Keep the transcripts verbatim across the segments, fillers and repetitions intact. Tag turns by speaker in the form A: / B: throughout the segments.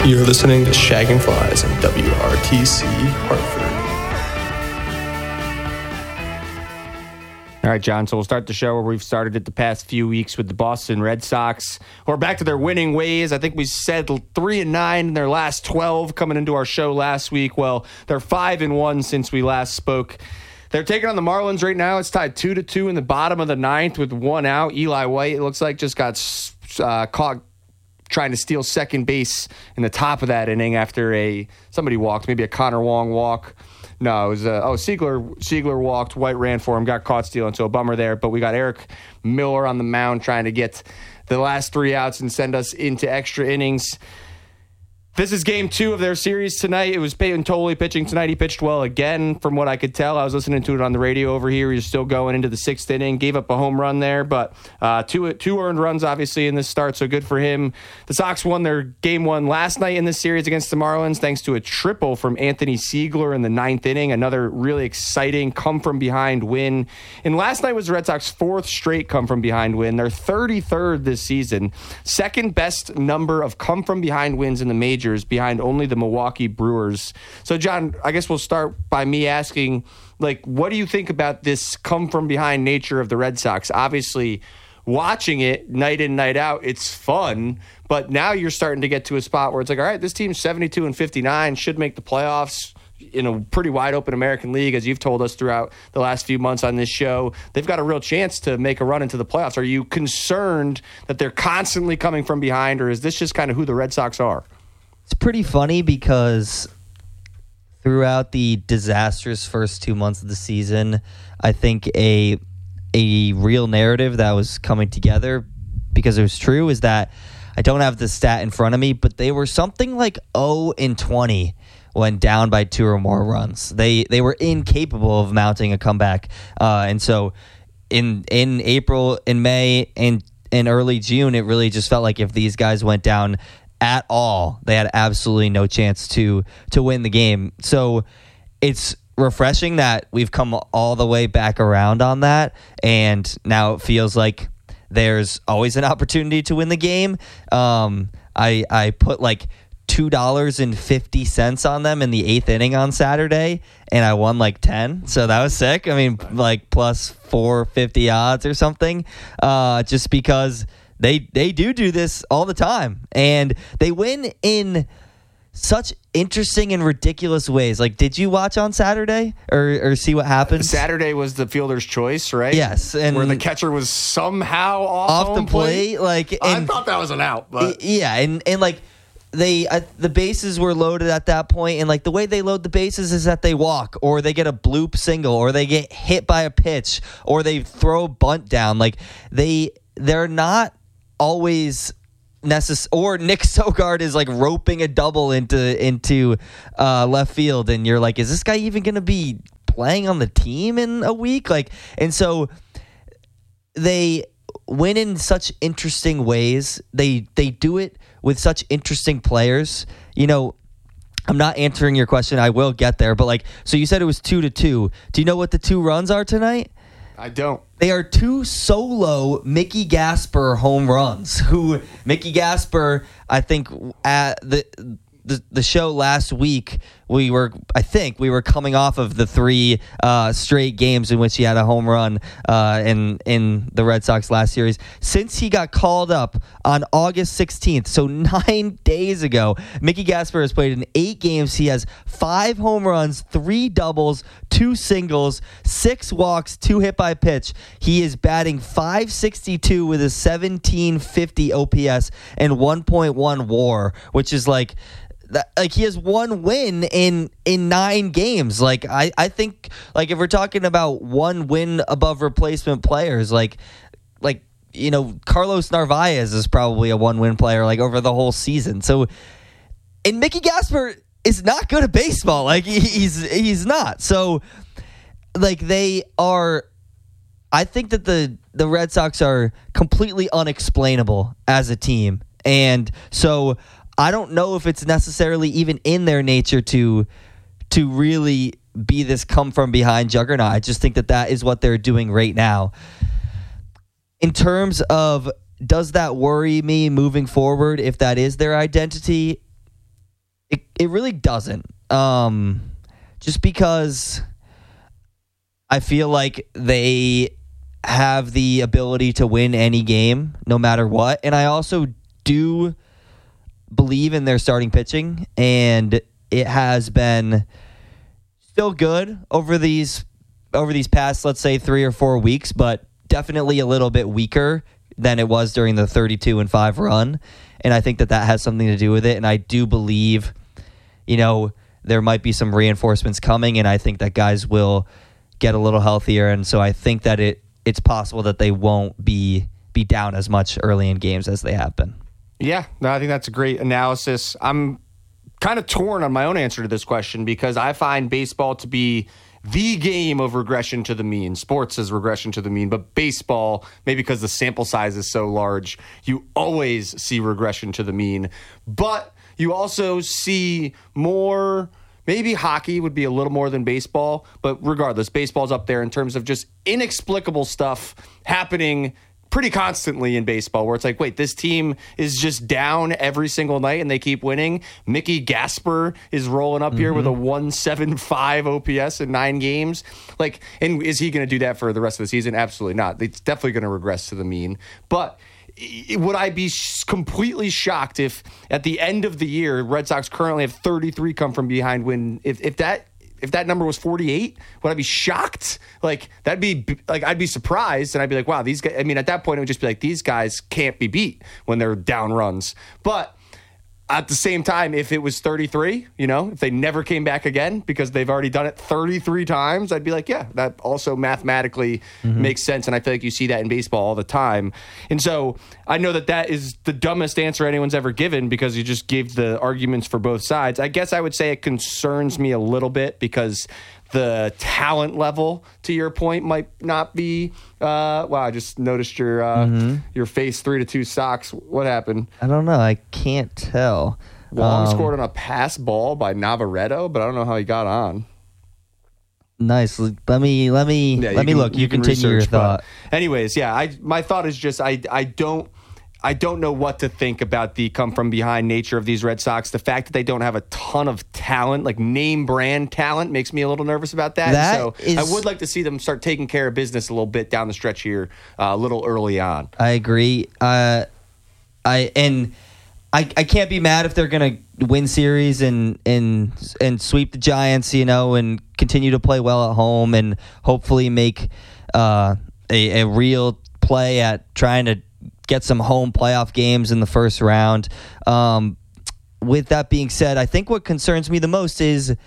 A: You're listening to Shagging Flies on W R T C Hartford.
B: All right, John, so we'll start the show where we've started it the past few weeks with the Boston Red Sox, who are back to their winning ways. I think we said three and nine in their last twelve coming into our show last week. Well, they're five and one since we last spoke. They're taking on the Marlins right now. It's tied two to two in the bottom of the ninth with one out. Eli White, it looks like, just got uh, caught trying to steal second base in the top of that inning after a somebody walked, maybe a Connor Wong walk. No, it was uh, oh Siegler. Siegler walked. White ran for him, got caught stealing. So a bummer there. But we got Eric Miller on the mound trying to get the last three outs and send us into extra innings. This is game two of their series tonight. It was Peyton Tolley pitching tonight. He pitched well again, from what I could tell. I was listening to it on the radio over here. He was still going into the sixth inning. Gave up a home run there, but uh, two two earned runs, obviously, in this start, so good for him. The Sox won their game one last night in this series against the Marlins, thanks to a triple from Anthony Siegler in the ninth inning. Another really exciting come-from-behind win. And last night was the Red Sox fourth straight come-from-behind win. Their thirty-third this season. Second best number of come-from-behind wins in the majors, behind only the Milwaukee Brewers. So, John, I guess we'll start by me asking, like, what do you think about this come-from-behind nature of the Red Sox? Obviously, watching it night in, night out, it's fun, but now you're starting to get to a spot where it's like, all right, this team's seventy-two and fifty-nine, should make the playoffs in a pretty wide-open American League, as you've told us throughout the last few months on this show. They've got a real chance to make a run into the playoffs. Are you concerned that they're constantly coming from behind, or is this just kind of who the Red Sox are?
C: It's pretty funny because throughout the disastrous first two months of the season, I think a a real narrative that was coming together, because it was true, is that I don't have the stat in front of me, but they were something like oh and twenty when down by two or more runs. They they were incapable of mounting a comeback, uh, and so in in April, in May, and in early June, it really just felt like if these guys went down at all, they had absolutely no chance to to win the game. So it's refreshing that we've come all the way back around on that, and now it feels like there's always an opportunity to win the game. Um, I I put like two dollars and fifty cents on them in the eighth inning on Saturday, and I won like ten. So that was sick. I mean, like plus four fifty odds or something, uh, just because They they do do this all the time, and they win in such interesting and ridiculous ways. Like, did you watch on Saturday or, or see what happened?
B: Saturday was the fielder's choice, right?
C: Yes, and
B: where the catcher was somehow off,
C: off
B: home
C: the plate.
B: plate.
C: Like,
B: I
C: and,
B: thought that was an out, but
C: yeah, and and like they uh, the bases were loaded at that point, and like the way they load the bases is that they walk, or they get a bloop single, or they get hit by a pitch, or they throw a bunt down. Like they they're not always necessary, or Nick Sogard is like roping a double into into uh, left field, and you're like, is this guy even going to be playing on the team in a week? Like, and so they win in such interesting ways. They they do it with such interesting players. You know, I'm not answering your question. I will get there, but like, so you said it was two to two. Do you know what the two runs are tonight?
B: I don't.
C: They are two solo Mickey Gasper home runs. Who Mickey Gasper, I think, at the the the show last week, we were, I think, we were coming off of the three uh, straight games in which he had a home run uh, in in the Red Sox last series. Since he got called up on August sixteenth, so nine days ago, Mickey Gasper has played in eight games. He has five home runs, three doubles, two singles, six walks, two hit by pitch. He is batting five sixty-two with a seventeen fifty O P S and one point one WAR, which is like, That, like he has one win in in nine games. Like I, I think like if we're talking about one win above replacement players, like like you know Carlos Narvaez is probably a one win player like over the whole season. So and Mickey Gasper is not good at baseball. Like he, he's he's not. So like they are. I think that the the Red Sox are completely unexplainable as a team, and so I don't know if it's necessarily even in their nature to to really be this come from behind juggernaut. I just think that that is what they're doing right now. In terms of, does that worry me moving forward if that is their identity? It it really doesn't. Um, just because I feel like they have the ability to win any game no matter what. And I also do believe in their starting pitching, and it has been still good over these over these past, let's say, three or four weeks, but definitely a little bit weaker than it was during the thirty-two and five run. And I think that that has something to do with it. And I do believe, you know, there might be some reinforcements coming, and I think that guys will get a little healthier. And so I think that it it's possible that they won't be be down as much early in games as they have been.
B: Yeah, no, I think that's a great analysis. I'm kind of torn on my own answer to this question because I find baseball to be the game of regression to the mean. Sports is regression to the mean, but baseball, maybe because the sample size is so large, you always see regression to the mean. But you also see more, maybe hockey would be a little more than baseball, but regardless, baseball's up there in terms of just inexplicable stuff happening pretty constantly in baseball, where it's like, wait, this team is just down every single night and they keep winning. Mickey Gasper is rolling up mm-hmm. here with a one seventy-five O P S in nine games. Like, and is he going to do that for the rest of the season? Absolutely not. It's definitely going to regress to the mean. But would I be completely shocked if at the end of the year, Red Sox currently have thirty-three come from behind win? If if that If that number was forty-eight, would I be shocked? Like, that'd be like, I'd be surprised, and I'd be like, wow, these guys, I mean, at that point, it would just be like, these guys can't be beat when they're down runs. But at the same time, if it was thirty-three, you know, if they never came back again because they've already done it thirty-three times, I'd be like, yeah, that also mathematically mm-hmm. makes sense. And I feel like you see that in baseball all the time. And so I know that that is the dumbest answer anyone's ever given because you just gave the arguments for both sides. I guess I would say it concerns me a little bit because the talent level, to your point, might not be. Uh, wow, I just noticed your uh, mm-hmm. your face three to two Sox. What happened?
C: I don't know. I can't tell.
B: Wong
C: um,
B: scored on a pass ball by Navarreto, but I don't know how he got on.
C: Nice. Let me let me
B: yeah,
C: let me
B: can,
C: look. You, you continue research, your thought.
B: Anyways, yeah, I my thought is just I I don't. I don't know what to think about the come-from-behind nature of these Red Sox. The fact that they don't have a ton of talent, like name-brand talent, makes me a little nervous about that.
C: that
B: so is, I would like to see them start taking care of business a little bit down the stretch here, uh, a little early on.
C: I agree. Uh, I and I I can't be mad if they're going to win series and and and sweep the Giants, you know, and continue to play well at home and hopefully make uh, a, a real play at trying to get some home playoff games in the first round. Um, with that being said, I think what concerns me the most is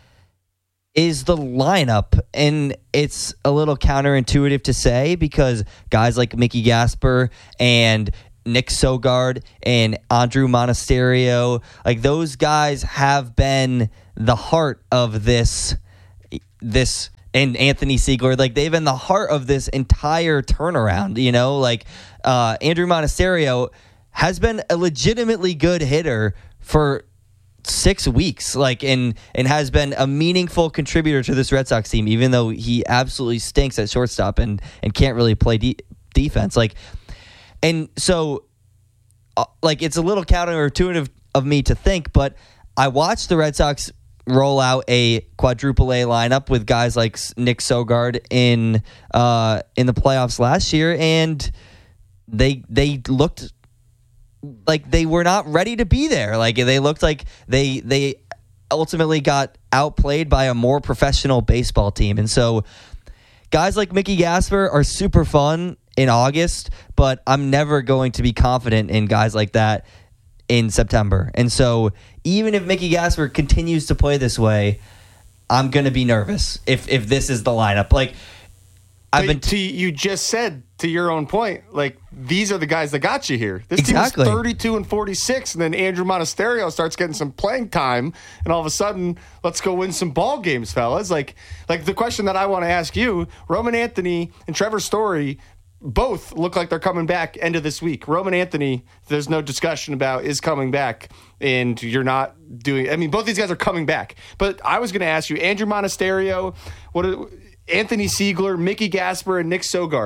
C: is the lineup. And it's a little counterintuitive to say because guys like Mickey Gasper and Nick Sogard and Andrew Monasterio, like those guys have been the heart of this this and Anthony Siegler, like they've been the heart of this entire turnaround, you know, like uh, Andrew Monasterio has been a legitimately good hitter for six weeks, like, and, and has been a meaningful contributor to this Red Sox team, even though he absolutely stinks at shortstop and, and can't really play de- defense. Like, and so uh, like, it's a little counterintuitive of me to think, but I watched the Red Sox roll out a quadruple A lineup with guys like Nick Sogard in uh, in the playoffs last year, and they they looked like they were not ready to be there. Like they looked like they they ultimately got outplayed by a more professional baseball team. And so guys like Mickey Gasper are super fun in August, but I'm never going to be confident in guys like that in September. And so even if Mickey Gasper continues to play this way, I'm going to be nervous if if this is the lineup. Like I've been
B: t- you just said to your own point, like these are the guys that got you here. This
C: exactly.
B: team is thirty-two and forty-six, and then Andrew Monasterio starts getting some playing time, and all of a sudden, let's go win some ball games, fellas. Like like the question that I want to ask you, Roman Anthony and Trevor Story both look like they're coming back end of this week. Roman Anthony, there's no discussion about, is coming back, and you're not doing. I mean, both these guys are coming back. But I was going to ask you, Andrew Monasterio, what, Anthony Siegler, Mickey Gasper, and Nick Sogard.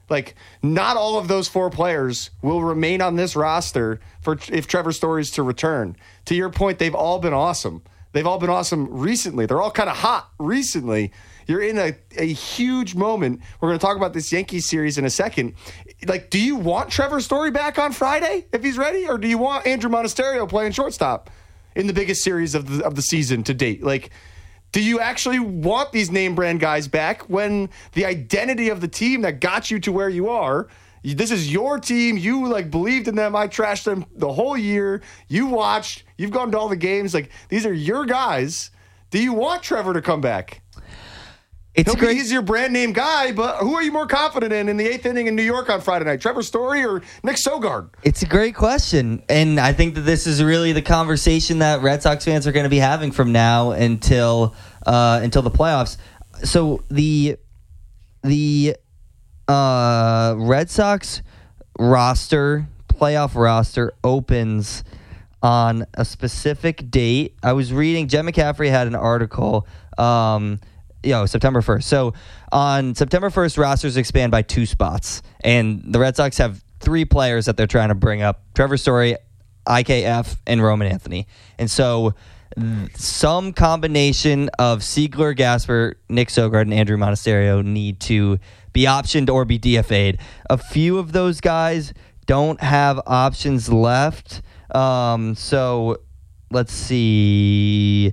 B: Like, not all of those four players will remain on this roster for if Trevor Story's to return. To your point, they've all been awesome. They've all been awesome recently. They're all kind of hot recently. You're in a, a huge moment. We're going to talk about this Yankees series in a second. Like, do you want Trevor Story back on Friday if he's ready? Or do you want Andrew Monasterio playing shortstop in the biggest series of the, of the season to date? Like, do you actually want these name brand guys back when the identity of the team that got you to where you are, this is your team, you like believed in them, I trashed them the whole year, you watched, you've gone to all the games, like these are your guys. Do you want Trevor to come back?
C: It's
B: He'll
C: great.
B: be, he's your brand name guy, but who are you more confident in in the eighth inning in New York on Friday night? Trevor Story or Nick Sogard?
C: It's a great question, and I think that this is really the conversation that Red Sox fans are going to be having from now until uh, until the playoffs. So the the uh, Red Sox roster, playoff roster, opens on a specific date. I was reading, Jen McCaffrey had an article. Um, You know, September first. So on September first, rosters expand by two spots. And the Red Sox have three players that they're trying to bring up. Trevor Story, I K F, and Roman Anthony. And so th- some combination of Siegler, Gasper, Nick Sogard, and Andrew Monasterio need to be optioned or be D F A'd. A few of those guys don't have options left. Um, so let's see.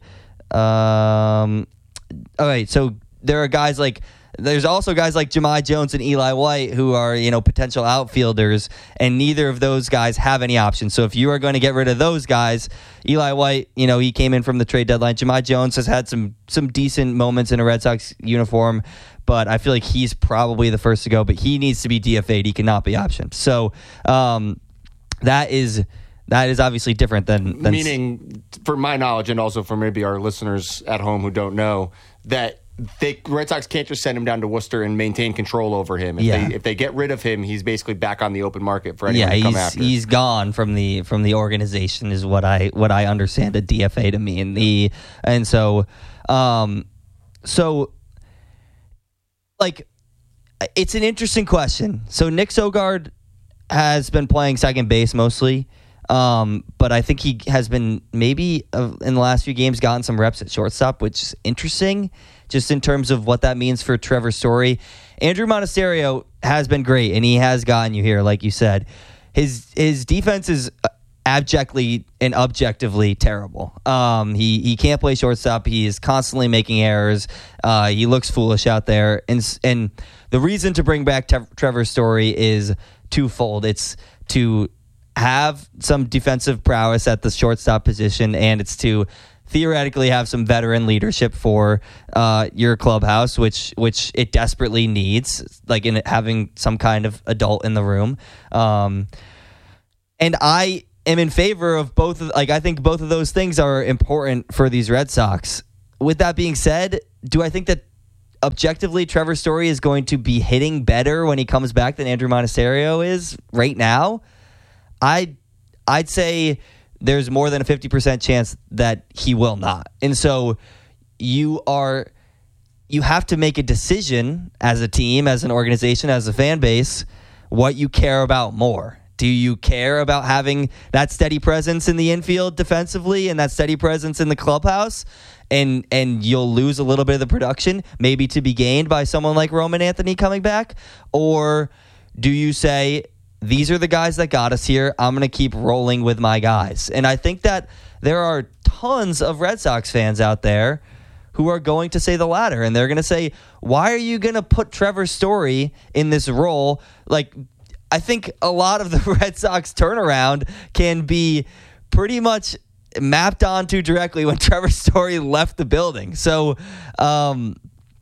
C: Um... All right, so there are guys like there's also guys like Jahmai Jones and Eli White who are, you know, potential outfielders, and neither of those guys have any options. So if you are going to get rid of those guys, Eli White, you know, he came in from the trade deadline. Jahmai Jones has had some some decent moments in a Red Sox uniform, but I feel like he's probably the first to go, but he needs to be D F A'd. He cannot be optioned. So um, that is that is obviously different than, than
B: meaning, for my knowledge, and also for maybe our listeners at home who don't know, that they Red Sox can't just send him down to Worcester and maintain control over him. If,
C: yeah.
B: they, if they get rid of him, he's basically back on the open market for anyone
C: yeah,
B: to come
C: he's,
B: after.
C: he's gone from the from the organization is what I what I understand a D F A to mean. The and so um so like it's an interesting question. So Nick Sogard has been playing second base mostly. Um, but I think he has been maybe uh, in the last few games gotten some reps at shortstop, which is interesting just in terms of what that means for Trevor Story. Andrew Monasterio has been great, and he has gotten you here, like you said. His his defense is abjectly and objectively terrible. Um, he, he can't play shortstop. He is constantly making errors. Uh, he looks foolish out there. And, and the reason to bring back Te- Trevor Story is twofold. It's to have some defensive prowess at the shortstop position, and it's to theoretically have some veteran leadership for uh, your clubhouse, which which it desperately needs, like in having some kind of adult in the room. Um, and I am in favor of both. Of, like I think both of those things are important for these Red Sox. With that being said, do I think that objectively Trevor Story is going to be hitting better when he comes back than Andrew Monasterio is right now? I'd, I'd say there's more than a fifty percent chance that he will not. And so you are you have to make a decision as a team, as an organization, as a fan base, what you care about more. Do you care about having that steady presence in the infield defensively and that steady presence in the clubhouse? And and you'll lose a little bit of the production, maybe to be gained by someone like Roman Anthony coming back? Or do you say, these are the guys that got us here, I'm going to keep rolling with my guys? And I think that there are tons of Red Sox fans out there who are going to say the latter. And they're going to say, why are you going to put Trevor Story in this role? Like, I think a lot of the Red Sox turnaround can be pretty much mapped onto directly when Trevor Story left the building. So um,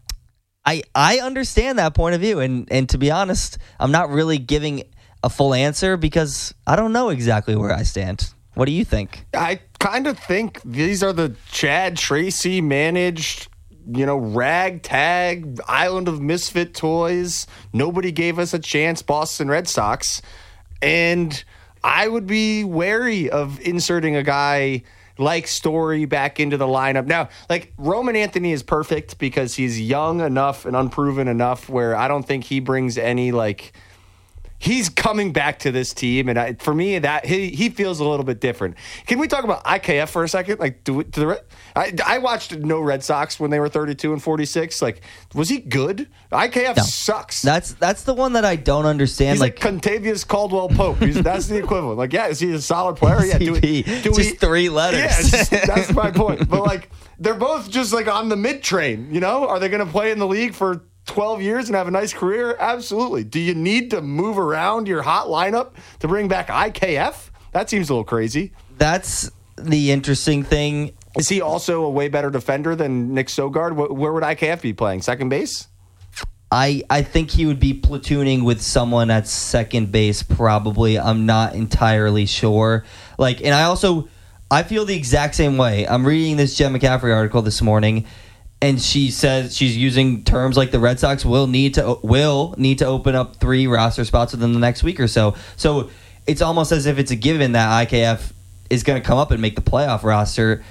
C: I I understand that point of view. And, and to be honest, I'm not really giving a full answer because I don't know exactly where I stand. What do you think?
B: I kind of think these are the Chad Tracy managed, you know, ragtag island of misfit toys. Nobody gave us a chance, Boston Red Sox. And I would be wary of inserting a guy like Story back into the lineup. Now, like Roman Anthony is perfect because he's young enough and unproven enough where I don't think he brings any like he's coming back to this team, and I, for me, that he he feels a little bit different. Can we talk about I K F for a second? Like, do, do the I, I watched no Red Sox when they were thirty-two and forty-six. Like, was he good? I K F
C: No.
B: sucks.
C: That's that's the one that I don't understand.
B: He's
C: like,
B: like Contavious Caldwell Pope. He's, that's the equivalent. Like, yeah, is he a solid player? Yeah, do we,
C: C P,
B: do
C: just
B: we,
C: three letters.
B: Yeah, it's just- that's my point. But like, they're both just like on the mid train. You know, are they going to play in the league for twelve years and have a nice career? Absolutely. Do you need to move around your hot lineup to bring back I K F? That seems a little crazy.
C: That's the interesting thing.
B: Is he also a way better defender than Nick Sogard? Wh- Where would I K F be playing? Second base?
C: I, I think he would be platooning with someone at second base, probably. I'm not entirely sure. Like, and I also I feel the exact same way. I'm reading this Jen McCaffrey article this morning, and she says she's using terms like the Red Sox will need to will need to open up three roster spots within the next week or so. So it's almost as if it's a given that I K F is going to come up and make the playoff roster.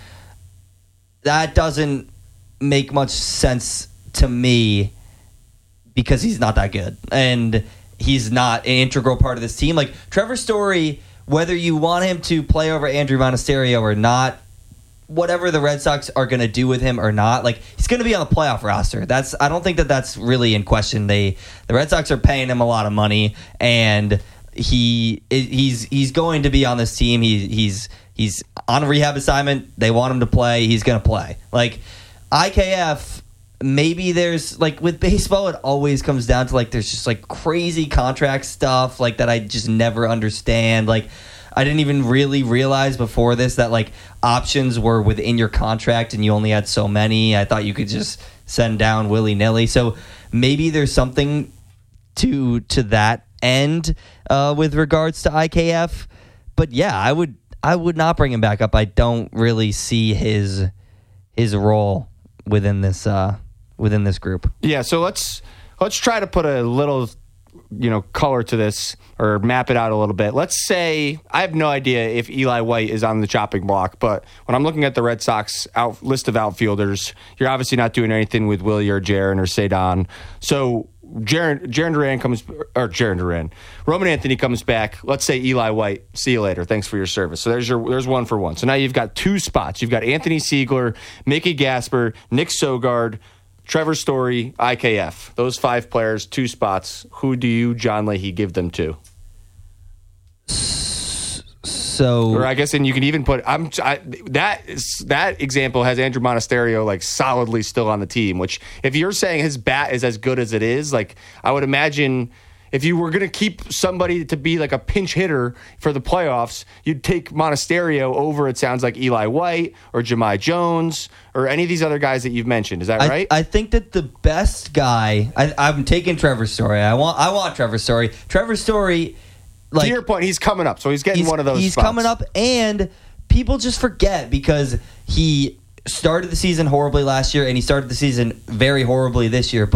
C: That doesn't make much sense to me because he's not that good and he's not an integral part of this team. Like Trevor Story, whether you want him to play over Andrew Monasterio or not, whatever the Red Sox are going to do with him or not, like he's going to be on the playoff roster. That's I don't think that that's really in question. They the Red Sox are paying him a lot of money, and he he's he's going to be on this team. He he's he's on a rehab assignment. They want him to play. He's going to play. Like I K F, maybe there's like with baseball, it always comes down to like there's just like crazy contract stuff like that I just never understand. Like I didn't even really realize before this that like options were within your contract and you only had so many. I thought you could just send down willy-nilly. So maybe there's something to to that end uh, with regards to I K F. But yeah, I would I would not bring him back up. I don't really see his his role within this uh, within this group.
B: Yeah, so let's let's try to put a little, you know, color to this or map it out a little bit. Let's say I have no idea if Eli White is on the chopping block, but when I'm looking at the Red Sox out list of outfielders, you're obviously not doing anything with Willie or Jaron or Cedon. So Jaron, Jaron Duran comes, or Jaron Duran, Roman Anthony comes back. Let's say Eli White. See you later. Thanks for your service. So there's your there's one for one. So now you've got two spots. You've got Anthony Siegler, Mickey Gasper, Nick Sogard, Trevor Story, I K F. Those five players, two spots. Who do you, John Leahy, give them to?
C: So,
B: or I guess, and you can even put I'm I, that is, that example has Andrew Monasterio like solidly still on the team. Which, if you're saying his bat is as good as it is, like I would imagine, if you were going to keep somebody to be like a pinch hitter for the playoffs, you'd take Monasterio over, it sounds like, Eli White or Jahmai Jones or any of these other guys that you've mentioned. Is that
C: I,
B: right?
C: I think that the best guy, I, I'm taking Trevor Story. I want I want Trevor Story. Trevor Story, like,
B: to your point, he's coming up, so he's getting
C: he's,
B: one of those
C: He's
B: spots.
C: coming up, and people just forget because he started the season horribly last year, and he started the season very horribly this year. But